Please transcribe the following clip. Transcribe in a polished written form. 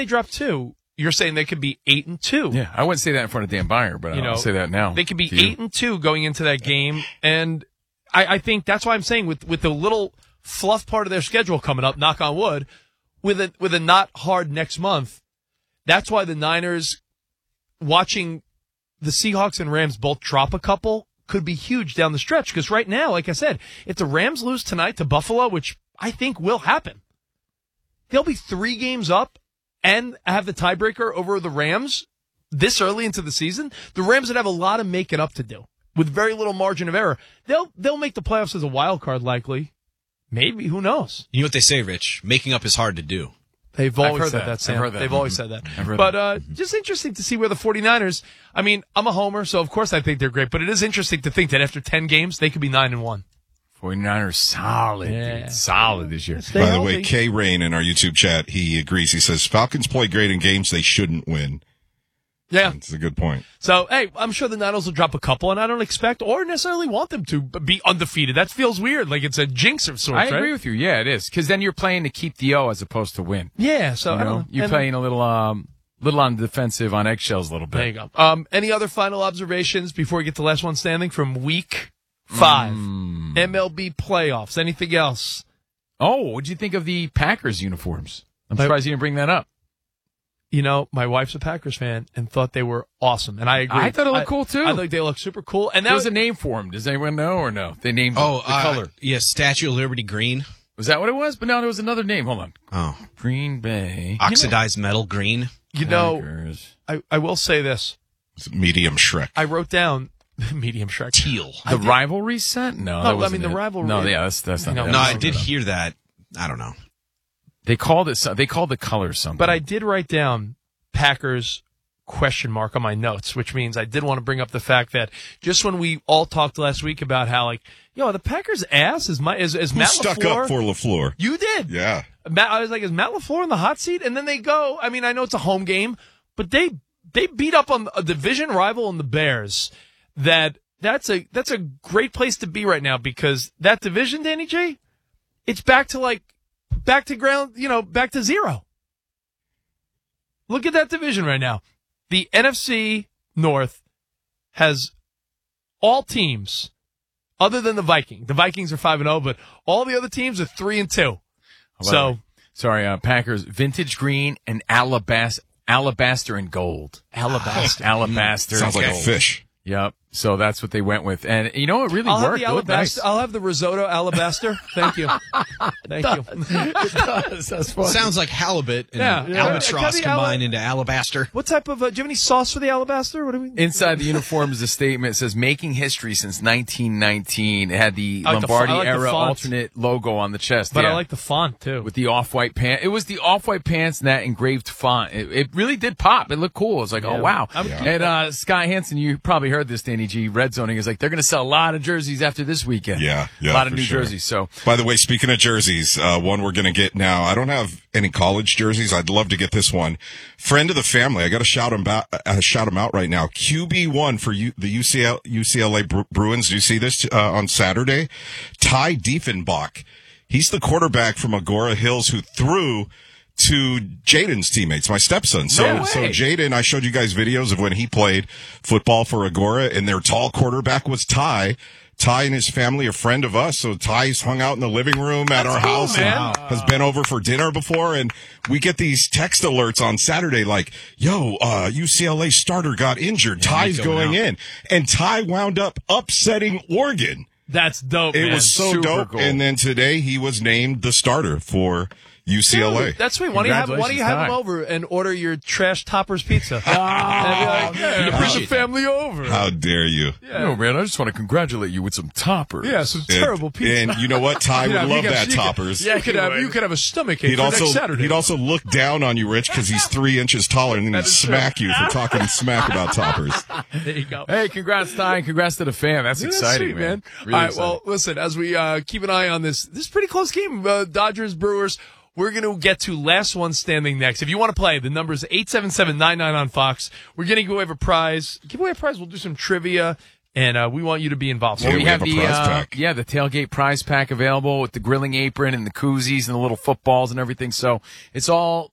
they drop 2, you're saying they could be 8-2. Yeah, I wouldn't say that in front of Dan Byer, but I'll say that now. They could be 8-2 going into that game, and I think that's why I'm saying with the little fluff part of their schedule coming up, knock on wood, with a not hard next month, that's why the Niners watching the Seahawks and Rams both drop a couple could be huge down the stretch. Because right now, like I said, if the Rams lose tonight to Buffalo, which I think will happen, they'll be 3 games up and have the tiebreaker over the Rams this early into the season. The Rams would have a lot of making up to do with very little margin of error. They'll make the playoffs as a wild card likely. Maybe, who knows? You know what they say, Rich? Making up is hard to do. They've always said that, Sam. They've always said that. But just interesting to see where the 49ers, I mean, I'm a homer, so of course I think they're great, but it is interesting to think that after 10 games, they could be 9-1. 49ers solid, dude. Solid this year. By the way, K. Rain in our YouTube chat, he agrees. He says, Falcons play great in games they shouldn't win. Yeah. That's a good point. So, hey, I'm sure the Niners will drop a couple, and I don't expect or necessarily want them to be undefeated. That feels weird, like it's a jinx of sorts, I agree with you. Yeah, it is. Because then you're playing to keep the O as opposed to win. Yeah, so I don't know. You're playing a little on the defensive, on eggshells a little bit. There you go. Any other final observations before we get to last one standing from week 5? MLB playoffs. Anything else? Oh, what'd you think of the Packers uniforms? I'm surprised you didn't bring that up. You know, my wife's a Packers fan and thought they were awesome, and I agree. I thought it looked cool, too. I think they look super cool. And there was a name for them. Does anyone know or no? They named the color. Yeah, Statue of Liberty green. Was that what it was? But no, there was another name. Hold on. Oh. Green Bay. Oxidized metal green. You know, I will say this. Medium Shrek. I wrote down Medium Shrek. Teal. The rivalry set? No, that wasn't the it. rivalry. No, yeah, that's not. No, I did hear that. I don't know. They called the color something. But I did write down Packers ? On my notes, which means I did want to bring up the fact that just when we all talked last week about how, like, the Packers' ass is Matt LaFleur. Stuck up for LaFleur. You did. Yeah. I was like, is Matt LaFleur in the hot seat? And then they go, I mean, I know it's a home game, but they beat up on a division rival in the Bears. That's a great place to be right now, because that division, Danny J, it's back to ground, back to zero. Look at that division right now. The NFC North has all teams other than the Vikings. The Vikings are 5-0, but all the other teams are 3-2. So, sorry, Packers vintage green and alabaster and gold. Alabaster. Sounds like a fish. Yep. So that's what they went with. And it really worked. Nice. I'll have the risotto alabaster. Thank you. Thank you. It does. That's funny. Sounds like halibut and albatross combined into alabaster. What type of, do you have any sauce for the alabaster? What do we? Inside the uniform is a statement. It says, making history since 1919. It had the Lombardi era alternate logo on the chest. But I like the font, too. With the off-white pants. It was the off-white pants and that engraved font. It really did pop. It looked cool. It was like, oh, wow. And Scott Hansen, you probably heard this, Danny G, Red Zoning is like, they're going to sell a lot of jerseys after this weekend. Yeah, a lot of new jerseys. So, by the way, speaking of jerseys, one we're going to get now. I don't have any college jerseys. I'd love to get this one. Friend of the family. I got to shout him out right now. QB1 for the UCLA Bruins. Do you see this on Saturday? Ty Diefenbach. He's the quarterback from Agora Hills who threw to Jaden's teammates, my stepson. So Jaden, I showed you guys videos of when he played football for Agora, and their tall quarterback was Ty. Ty and his family, a friend of us. So Ty's hung out in the living room at our house and has been over for dinner before. And we get these text alerts on Saturday like, UCLA starter got injured. Ty's going in. And Ty wound up upsetting Oregon. That's dope, man. It was so dope. Cool. And then today he was named the starter for UCLA. Dude, that's sweet. Why don't you have him over and order your trash toppers pizza? And be like, bring the family over. How dare you? Yeah. No, man, I just want to congratulate you with some toppers. Yeah, some terrible pizza. And you know what? Ty would love that toppers. You could have a stomach ache next Saturday. He'd also look down on you, Rich, because he's 3 inches taller, and then he'd smack you for talking smack about toppers. There you go. Hey, congrats, Ty, and congrats to the fam. That's exciting, sweet, man. Really all right, exciting. well, listen, as we keep an eye on this pretty close game, Dodgers-Brewers, we're going to get to last one standing next. If you want to play, the number is 877-99 on Fox. We're going to give away a prize. We'll do some trivia, and we want you to be involved. Well, we have the tailgate prize pack available with the grilling apron and the koozies and the little footballs and everything. So it's all